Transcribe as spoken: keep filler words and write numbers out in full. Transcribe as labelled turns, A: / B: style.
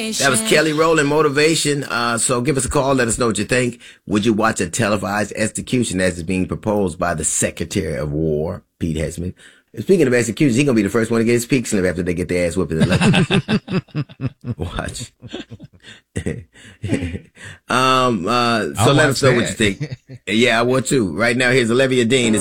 A: That was Kelly Rowland, Motivation. Uh, so give us a call. Let us know what you think. Would you watch a televised execution as is being proposed by the Secretary of War, Pete Hegseth? Speaking of executions, he's going to be the first one to get his peak slip after they get their ass whipped in the election. Watch. um, uh, so
B: I'll
A: let us know
B: that.
A: what you think. Yeah, I would too. Right now, here's Olivia Dean.